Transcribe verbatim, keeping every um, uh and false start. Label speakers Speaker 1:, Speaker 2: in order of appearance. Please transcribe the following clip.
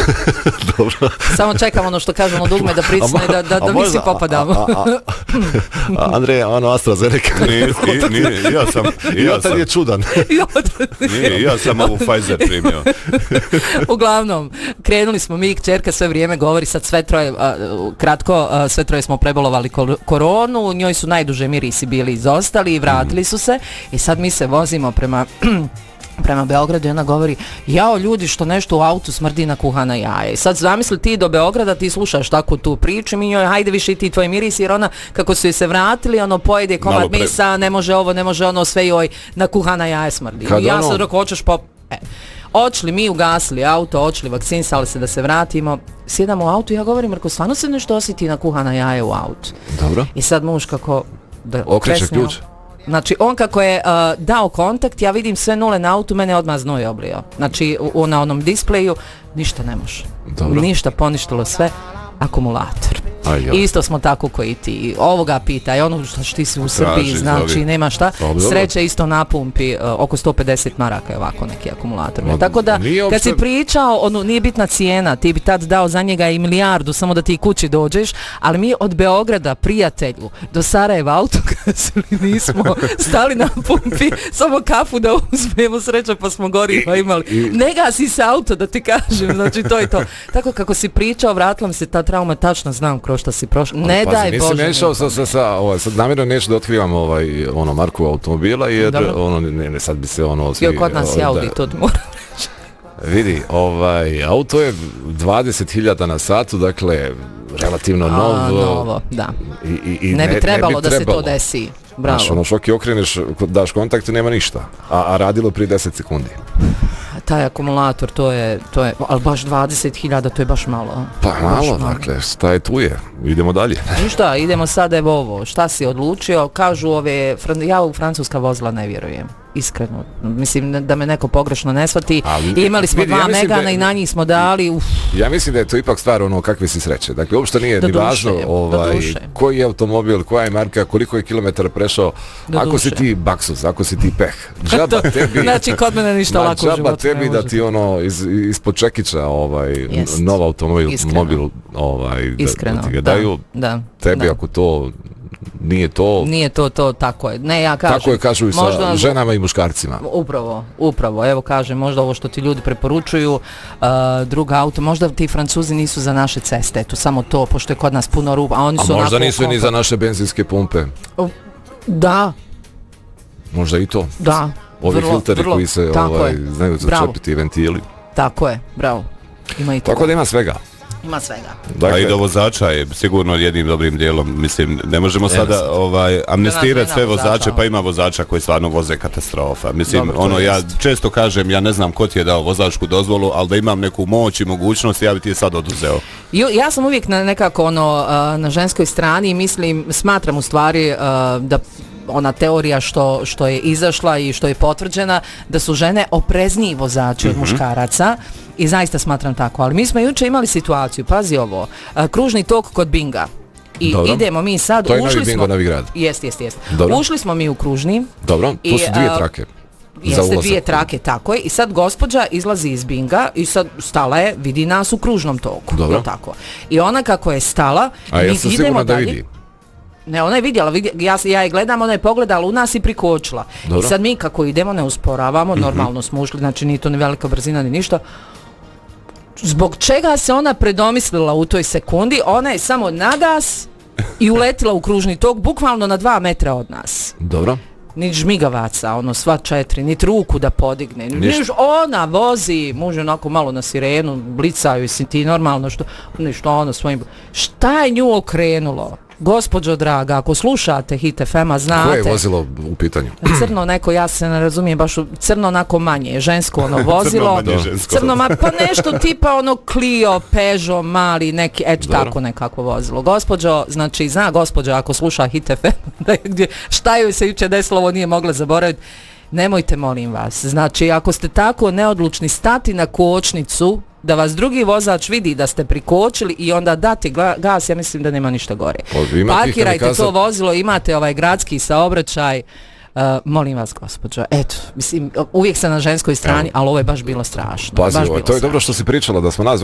Speaker 1: Dobro.
Speaker 2: Samo čekam ono što kažemo dugme da pritisne da, da, da mi svi popadamo.
Speaker 1: A, a, a, a, Andrej, ono AstraZeneca.
Speaker 3: Nije, nije, ja sam...
Speaker 1: Ja tad sam, je čudan.
Speaker 3: Nije, ja sam ovu Pfizer primio.
Speaker 2: Uglavnom, krenuli smo mi, kćerka sve vrijeme govori, sad sve troje, a, kratko, a, sve troje smo prebolovali koronu, njoj su najduže mirisi bili izostali i vratili su se i sad mi se vozimo prema... prema Beogradu i ona govori, jao ljudi što nešto u autu smrdi na kuhana jaje. I sad zamisli ti do Beograda, ti slušaš takvu tu priču i mi njoj, hajde više i ti tvoji mirisi, jer ona kako su joj se vratili, ono pojede komad pre... misa, ne može ovo, ne može ono, sve joj na kuhana jaje smrdi. I ja ono... sad dok hoćeš pop... E. Očli mi ugasili auto, očli vakcinisali se da se vratimo, sjedamo u auto i ja govorim, Marko, stvarno se nešto osjeti na kuhana jaje u autu.
Speaker 1: Dobro.
Speaker 2: I sad muž kako... Da
Speaker 1: okreće ključ.
Speaker 2: Znači, on kako je uh, dao kontakt, ja vidim sve nule na autu, mene odmah znoj oblio. Znači, u, na onom displeju ništa ne može. Dobro. Ništa, poništilo sve, akumulator. Aj, ja. Isto smo tako koji ti. Ovoga pita, i ono što ti si u Srbiji, znači, zovi. Nema šta. Sreće isto napumpi, uh, oko sto pedeset maraka je ovako neki akumulator. Od, tako da, kad si pričao, ono, nije bitna cijena, ti bi tad dao za njega i milijardu, samo da ti kući dođeš, ali mi od Beograda, prijatelju, do Sarajeva autogazili nismo stali na pumpi, samo kafu da uzmemo, sreće pa smo goriva imali. Ne gasi se auto, da ti kažem, znači to je to. Tako kako si pričao, vratila mi se ta trauma, tačno znam kroz šta si prošao. Ne
Speaker 1: pa,
Speaker 2: daj
Speaker 1: Bože.
Speaker 2: Nisam
Speaker 1: nešao sa, sa, sa, ovaj, sad namjerno neću da otkrivam ovaj, ono, marku automobila, jer ono, ne, ne, sad bi se ono... Svi,
Speaker 2: jo, kod nas je Audi, to moram reći.
Speaker 1: Vidi, ovaj, auto je dvadeset hiljada na satu, dakle, relativno
Speaker 2: A,
Speaker 1: nov.
Speaker 2: novo, da.
Speaker 1: I, i, i
Speaker 2: ne, bi
Speaker 1: ne,
Speaker 2: trebalo,
Speaker 1: ne bi
Speaker 2: da
Speaker 1: trebalo
Speaker 2: se to desi. Bravo.
Speaker 1: Znaš, ono, šok i okreneš, daš kontakt i nema ništa. A, a radilo prije deset sekundi.
Speaker 2: Taj akumulator, to je, to je, ali baš dvadeset hiljada, to je baš malo.
Speaker 1: Pa malo, dakle, šta je tu je, idemo dalje.
Speaker 2: Ništa, idemo sad, evo ovo, šta si odlučio, kažu ove, ja u francuska vozila ne vjerujem. Iskreno, mislim da me neko pogrešno ne shvati. Ali, imali smo vidi, dva ja Megana da, i na njih smo dali. Uf.
Speaker 1: Ja mislim da je to ipak stvar ono kakve si sreće. Dakle, uopšte nije ni važno ovaj, koji je automobil, koja je marka, koliko je kilometara prešao. Do ako duše. Si ti baksus, ako si ti peh. Džaba tebi.
Speaker 2: Znači, kod mene ništa lako u životu.
Speaker 1: Džaba tebi da ti ono iz, ispod čekića ovaj, yes. nov automobil, mobil, ovaj,
Speaker 2: Iskreno,
Speaker 1: da, da ti ga daju.
Speaker 2: Da, da,
Speaker 1: tebi
Speaker 2: da.
Speaker 1: Ako to... Nije to...
Speaker 2: Nije to, to, tako je. Ne, ja kažem...
Speaker 1: Tako je, kažu i sa možda, ženama i muškarcima.
Speaker 2: Upravo, upravo. Evo kažem, možda ovo što ti ljudi preporučuju, uh, druga auto, možda ti Francuzi nisu za naše ceste, eto, samo to, pošto je kod nas puno rupa, a oni
Speaker 1: a
Speaker 2: su... A
Speaker 1: možda nisu kompa... ni za naše benzinske pumpe.
Speaker 2: Da.
Speaker 1: Možda i to.
Speaker 2: Da.
Speaker 1: Ovi vrlo, filteri vrlo, koji se ovaj, znaju začepiti ventili.
Speaker 2: Tako je, bravo. Ima i to.
Speaker 1: Tako da ima svega.
Speaker 2: Ima svega.
Speaker 3: Dakle, a i do vozača je sigurno jednim dobrim dijelom, mislim, ne možemo sada ovaj, amnestirati sve vozače, pa ima vozača koji stvarno voze katastrofa. Mislim, dobro, ono, ja često kažem, ja ne znam ko ti je dao vozačku dozvolu, ali da imam neku moć i mogućnost, ja bi ti je sad oduzeo.
Speaker 2: Jo, ja sam uvijek na nekako ono, na ženskoj strani i mislim, smatram u stvari da ona teorija što, što je izašla i što je potvrđena, da su žene oprezniji vozači mm-hmm. od muškaraca i zaista smatram tako. Ali mi smo juče imali situaciju, pazi ovo, a, kružni tok kod Binga. I dobro. Idemo mi sad,
Speaker 1: to je
Speaker 2: ušli
Speaker 1: novi Bingo,
Speaker 2: smo...
Speaker 1: Novi Grad.
Speaker 2: Jest, jest, jest. Ušli smo mi u kružni.
Speaker 1: Dobro, to
Speaker 2: i,
Speaker 1: su dvije trake.
Speaker 2: Jeste dvije trake, tako je. I sad gospođa izlazi iz Binga i sad stala je, vidi nas u kružnom toku.
Speaker 1: Dobro.
Speaker 2: Tako. I ona kako je stala,
Speaker 1: a ja sam sigurna da vidi.
Speaker 2: Ne, ona je vidjela, vidjela ja, ja je gledam, ona je pogledala u nas i prikočila. Dobro. I sad mi kako idemo, ne usporavamo, mm-hmm. normalno smo ušli, znači nije to ni velika brzina ni ništa. Zbog čega se ona predomislila u toj sekundi, ona je samo na gas i uletila u kružni tok, bukvalno na dva metra od nas.
Speaker 1: Dobro.
Speaker 2: Ni žmigavaca, ono, sva četiri, niti ruku da podigne. Niš, ona vozi, muže onako malo na sirenu, blicaju si ti normalno, što, ništa ono svojim... Šta je nju okrenulo? Gospođo draga, ako slušate Hit F M-a, znate...
Speaker 1: Koje je vozilo u pitanju?
Speaker 2: Crno neko, ja se ne razumijem, baš crno onako manje, žensko ono vozilo.
Speaker 3: crno manje žensko.
Speaker 2: Crno ma, pa nešto tipa ono Clio, Peugeot, mali, neki, eto tako nekako vozilo. Gospođo, znači, zna gospođo, ako sluša Hit F M, da je gdje, šta joj se juče desilo, ovo nije mogla zaboraviti. Nemojte, molim vas. Znači, ako ste tako neodlučni stati na kočnicu, da vas drugi vozač vidi da ste prikočili i onda dati gas, ja mislim da nema ništa gore. Parkirajte kamikaza... to vozilo, imate ovaj gradski saobraćaj, uh, molim vas gospođo. Eto, mislim, uvijek sam na ženskoj strani, ali ovo je baš bilo strašno.
Speaker 1: Pazi,
Speaker 2: baš
Speaker 1: ovo,
Speaker 2: bilo
Speaker 1: to je
Speaker 2: strašno.
Speaker 1: Dobro što si pričala da smo nazvali